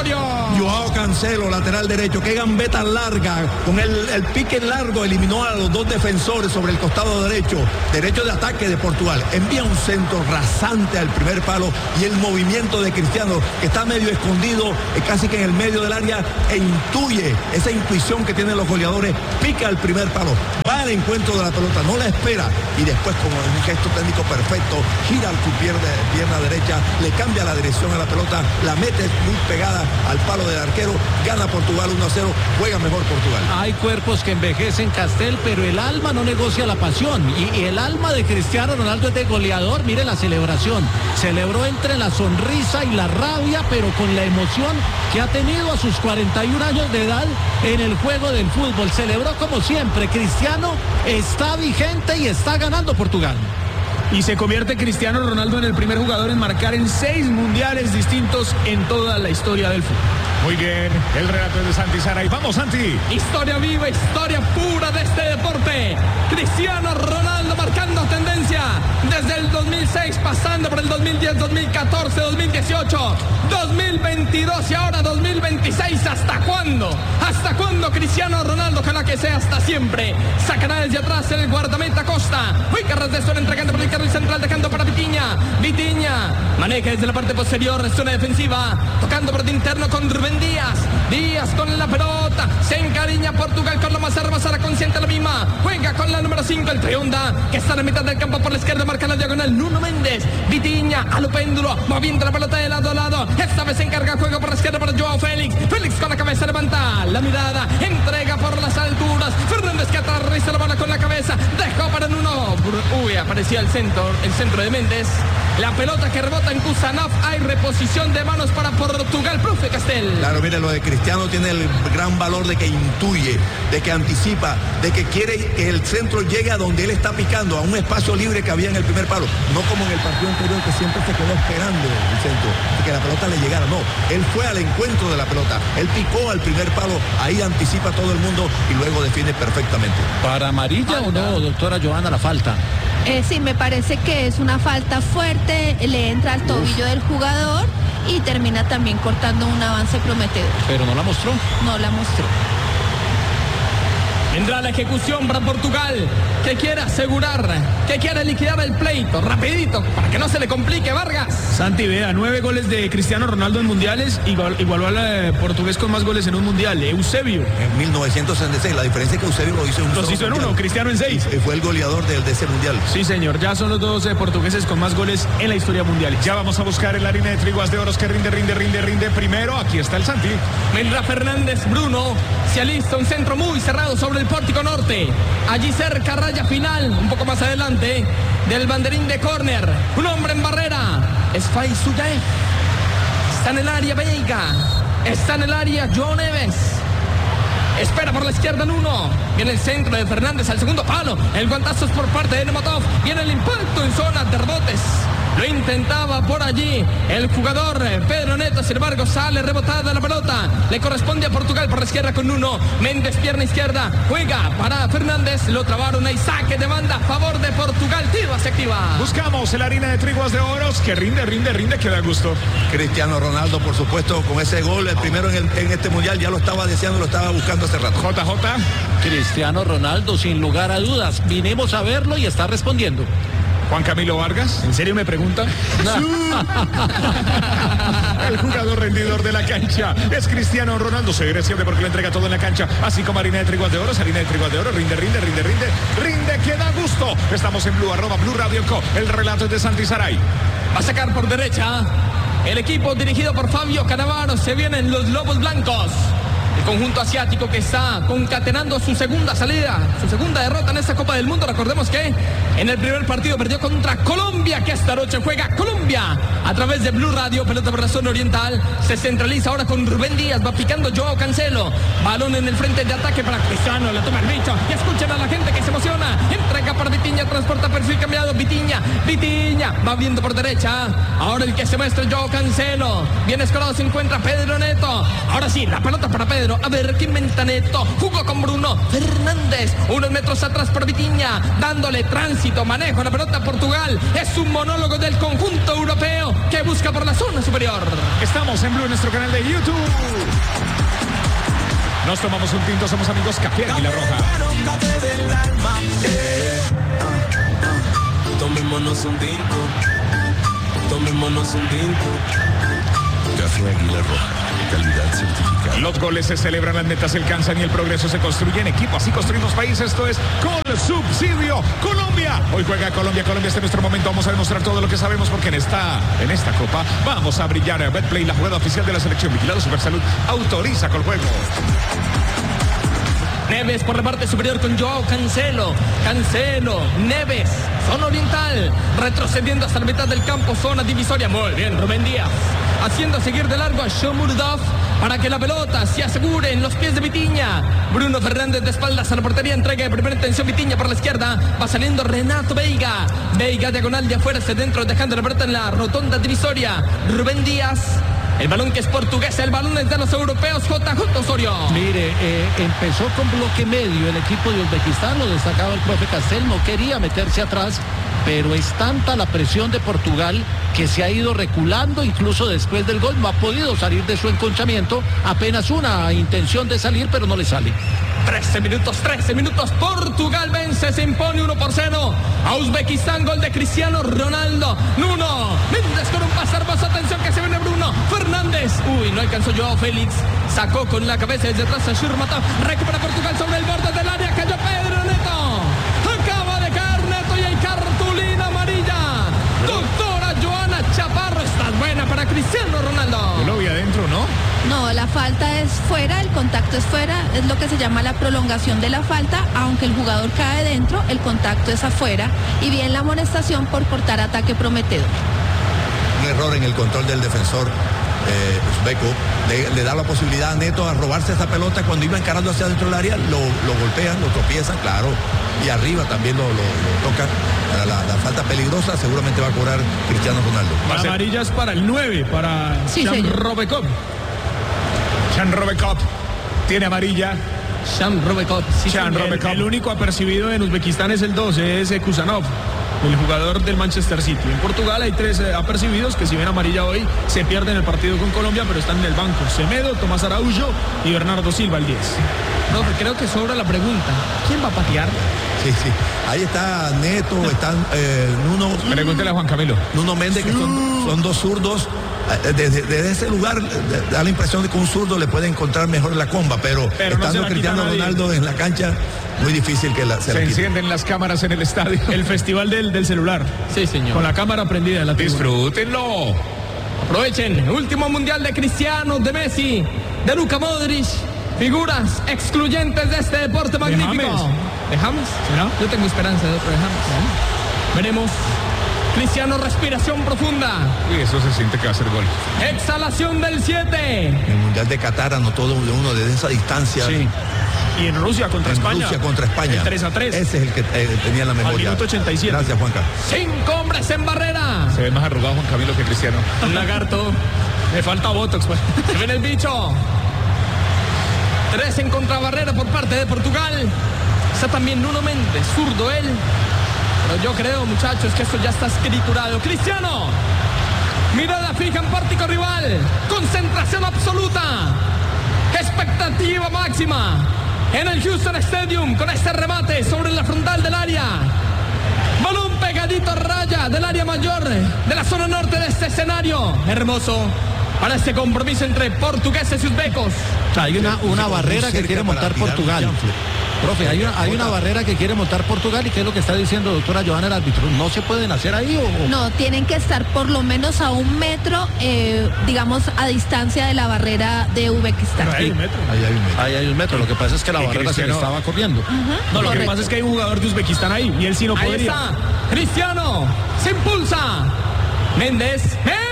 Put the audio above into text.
Osorio. Joao Cancelo, lateral derecho, qué gambeta larga, con el pique largo eliminó a los dos defensores sobre el costado derecho de ataque de Portugal. Envía un centro rasante al primer palo y el movimiento de Cristiano, que está medio escondido, casi que en el medio del área, e intuye esa intuición que tienen los goleadores, pica al primer palo, va al encuentro de la pelota, no la espera y después, como un gesto técnico perfecto, gira su pierna derecha, le cambia la dirección a la pelota, la mete muy pegada al palo del arquero, gana Portugal 1-0, juega mejor Portugal. Hay cuerpos que envejecen, Castel, pero el alma no negocia la pasión, y el alma de Cristiano Ronaldo es de goleador. Mire la celebración, celebró entre la sonrisa y la rabia, pero con la emoción que ha tenido a sus 41 años de edad en el juego del fútbol. Celebró como siempre. Cristiano está vigente y está ganando Portugal. Y se convierte Cristiano Ronaldo en el primer jugador en marcar en 6 mundiales distintos en toda la historia del fútbol. Muy bien, el relato es de Santi Saray. Vamos, Santi. Historia viva, historia pura de este deporte. Cristiano Ronaldo marcando tendencia desde el 2006, pasando por el 2010, 2014, 2018, 2022 y ahora 2026. ¿Hasta cuándo? ¿Hasta cuándo Cristiano Ronaldo? Ojalá que sea hasta siempre. Sacará desde atrás en el guardameta Costa. Uy, Carras de Sol entregando por el carril central, dejando para Vitinha. Vitinha maneja desde la parte posterior, zona defensiva, tocando por el interno con Rubén Díaz. Díaz con la pelota, se encariña Portugal con la Mazarra, consciente la misma, juega con la número 5, el Trionda, que está en la mitad del campo por la izquierda, marca la diagonal, Nuno Méndez, Vitinha a lo péndulo, moviendo la pelota de lado a lado, esta vez se encarga juego por la izquierda para Joao Félix, Félix con la cabeza levanta, la mirada, entrega por las alturas, Fernández que aterriza la bola con la cabeza, dejó para Nuno, uy, aparecía el centro de Méndez, la pelota que rebota en Kusanov, hay reposición de manos para Portugal, profe Castel. Claro, mire, lo de Cristiano tiene el gran valor de que intuye, de que anticipa, de que quiere que el centro llegue a donde él está picando, a un espacio libre que había en el primer palo, no como en el partido anterior que siempre se quedó esperando el centro, que la pelota le llegara, no, él fue al encuentro de la pelota, él picó al primer palo, ahí anticipa a todo el mundo y luego define perfectamente. ¿Para amarilla o no, doctora Johanna, la falta? Sí, me parece que es una falta fuerte, le entra al tobillo del jugador y termina también cortando un avance prometedor. Pero no la mostró. No la mostró. Vendrá la ejecución para Portugal, que quiere asegurar, que quiere liquidar el pleito, rapidito, para que no se le complique Vargas. Santi, vea, 9 goles de Cristiano Ronaldo en mundiales, igualó al portugués con más goles en un mundial, Eusebio. En 1966, la diferencia es que Eusebio lo hizo en un Los hizo en mundial. uno, Cristiano en 6. Y fue el goleador de ese mundial. Sí, señor, ya son los dos portugueses con más goles en la historia mundial. Ya vamos a buscar en la harina de triguas de oros que rinde. Primero, aquí está el Santi. Vendrá Fernández, Bruno, se alista un centro muy cerrado sobre el pórtico norte. Allí cerca, raya final, un poco más adelante, del banderín de córner. Un hombre en barrera, es Faiz Suyaev. Está en el área Veiga, está en el área Joao Neves. Espera por la izquierda en uno. Viene el centro de Fernández al segundo palo. El guantazo es por parte de Nematov. Viene el impacto en zona de rebotes. Lo intentaba por allí el jugador Pedro Neto, sin embargo sale rebotada la pelota. Le corresponde a Portugal por la izquierda con Nuno Méndez, pierna izquierda, juega para Fernández, lo trabaron ahí, saque de banda a favor de Portugal, tiro se activa. Buscamos en la harina de triguas de oros que rinde, que da gusto. Cristiano Ronaldo, por supuesto, con ese gol, el primero en este mundial, ya lo estaba deseando, lo estaba buscando hace rato. JJ. Cristiano Ronaldo, sin lugar a dudas, vinimos a verlo y está respondiendo. Juan Camilo Vargas. ¿En serio me pregunta? El jugador rendidor de la cancha es Cristiano Ronaldo. Se siempre porque lo entrega todo en la cancha. Así como harina de triguas de oro, harina de triguas de oro. Rinde, que da gusto. Estamos en Blue, @Blue Radio Co. El relato es de Santi Saray. Va a sacar por derecha el equipo dirigido por Fabio Cannavaro. Se vienen los Lobos Blancos. El conjunto asiático que está concatenando su segunda salida, su segunda derrota en esta Copa del Mundo. Recordemos que en el primer partido perdió contra Colombia, que esta noche juega Colombia a través de Blue Radio. Pelota por la zona oriental, se centraliza ahora con Rubén Díaz, va picando Joao Cancelo, balón en el frente de ataque para Cristiano, la toma el bicho y escuchen a la gente que se emociona. Entrega para Vitinha, transporta perfil cambiado, Vitinha va viendo por derecha. Ahora el que se muestra es Joao Cancelo, bien escorado se encuentra Pedro Neto. Ahora sí, la pelota para Pedro Pedro. A ver qué inventa Neto. Jugó con Bruno Fernández. Unos metros atrás por Vitinha. Dándole tránsito, manejo a la pelota a Portugal. Es un monólogo del conjunto europeo que busca por la zona superior. Estamos en Blue, en nuestro canal de YouTube. Nos tomamos un tinto, somos amigos Café Águila Roja. Tomémonos un tinto. Tomémonos un tinto. Café Águila Roja, calidad certificada. Los goles se celebran, las metas se alcanzan y el progreso se construye en equipo. Así construimos país. Esto es Con Subsidio Colombia. Hoy juega Colombia. Colombia está en nuestro momento. Vamos a demostrar todo lo que sabemos porque en esta copa vamos a brillar. Betplay, la jugada oficial de la selección. Vigilado Supersalud autoriza con el juego. Neves por la parte superior con Joao Cancelo. Neves, zona oriental, retrocediendo hasta la mitad del campo, zona divisoria. Muy bien, Rubén Díaz, haciendo seguir de largo a Shomurodov para que la pelota se asegure en los pies de Vitinha. Bruno Fernández de espaldas a la portería, entrega de primera intención Vitinha por la izquierda. Va saliendo Renato Veiga. Veiga diagonal de afuera hacia adentro, dejando la pelota en la rotonda divisoria. Rubén Díaz. El balón que es portugués, el balón es de los europeos. JJ Osorio. Mire, empezó con bloque medio el equipo de Uzbekistán, lo destacaba el profe Castel, no quería meterse atrás, pero es tanta la presión de Portugal que se ha ido reculando, incluso después del gol no ha podido salir de su enconchamiento, apenas una intención de salir, pero no le sale. 13 minutos, Portugal vence, se impone 1-0 a Uzbekistán, gol de Cristiano Ronaldo. Nuno Méndez con un pase hermoso, atención que se viene Bruno Fernández. Uy, no alcanzó Joao Félix, sacó con la cabeza desde atrás a Shurmatov, recupera Portugal sobre el borde del área, cayó Pedro Neto, acaba de caer Neto y hay cartulina amarilla. Doctora Joana Chaparro, estás buena para Cristiano Ronaldo. Yo lo vi adentro, ¿no? No, la falta es fuera, el contacto es fuera, es lo que se llama la prolongación de la falta, aunque el jugador cae dentro, el contacto es afuera, y bien la amonestación por cortar ataque prometedor. Un error en el control del defensor uzbeco, le da la posibilidad a Neto a robarse esa pelota cuando iba encarando hacia dentro del área, lo golpean, lo tropiezan, claro, y arriba también lo toca. La falta peligrosa seguramente va a cobrar Cristiano Ronaldo. La amarilla es para el 9, para Jan Robekop. Jan Robekop tiene amarilla. Jan Robekop. El único apercibido en Uzbekistán es el 12, es Kusanov, el jugador del Manchester City. En Portugal hay 3 apercibidos que si ven amarilla hoy se pierden el partido con Colombia, pero están en el banco. Semedo, Tomás Araújo y Bernardo Silva, el 10. No, pero creo que sobra la pregunta. ¿Quién va a patear? Sí. Ahí está Neto, están Nuno. Pregúntele a Juan Camilo. Nuno Méndez, que son dos zurdos. Desde ese lugar da la impresión de que un zurdo le puede encontrar mejor la comba, pero estando no Cristiano Ronaldo en la cancha, muy difícil que se la quite. Encienden las cámaras en el estadio. El festival del celular. Sí, señor. Con la cámara prendida en la tribuna. Disfrútenlo. Aprovechen, último mundial de Cristiano, de Messi, de Luka Modric, figuras excluyentes de este deporte magnífico. ¿De James? ¿Será? Yo tengo esperanza de otro de James. Veremos. Cristiano, respiración profunda. Uy, eso se siente que va a ser gol. Exhalación del 7. El Mundial de Qatar anotó de uno desde esa distancia. Sí. Y en Rusia contra España. Rusia contra España. 3-3. Ese es el que tenía en la memoria. Al minuto 87. Gracias, Juanca. 5 hombres en barrera. Se ve más arrugado Juan Camilo que Cristiano. Un lagarto. Le falta botox, pues. Se viene el bicho. 3 en contrabarrera por parte de Portugal. Está también Nuno Méndez, zurdo él. Pero yo creo, muchachos, que esto ya está escriturado. Cristiano, mirada fija en pórtico rival, concentración absoluta, expectativa máxima en el Houston Stadium con este remate sobre la frontal del área. Balón pegadito a raya del área mayor de la zona norte de este escenario. Hermoso para este compromiso entre portugueses y uzbecos. Hay una barrera que quiere montar Portugal. Profe, hay una barrera que quiere montar Portugal, y ¿qué es lo que está diciendo doctora Joana, el árbitro? ¿No se pueden hacer ahí o...? No, tienen que estar por lo menos a 1 metro, digamos, a distancia de la barrera de Uzbekistán. Ahí hay 1 metro. Ahí hay 1 metro, lo que pasa es que la barrera se le estaba corriendo. No, lo que pasa es que hay un jugador de Uzbekistán ahí y él sí no Ahí podría. está, Cristiano, se impulsa. Méndez